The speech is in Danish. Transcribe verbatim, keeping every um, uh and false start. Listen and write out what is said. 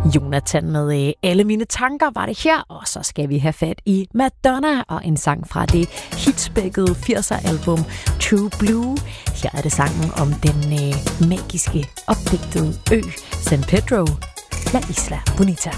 Jonathan med øh, Alle mine tanker var det her, og så skal vi have fat i Madonna og en sang fra det hitspækkede firser-album True Blue. Her er det sangen om den øh, magiske, opdigtede ø San Pedro, La Isla Bonita.